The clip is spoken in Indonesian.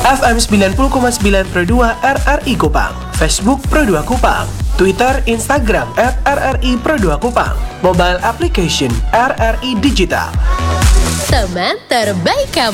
FM 90,9 Pro 2 RRI Kupang, Facebook Pro 2 Kupang, Twitter, Instagram @RRI Pro 2 Kupang, mobile application RRI Digital. Teman terbaik kamu.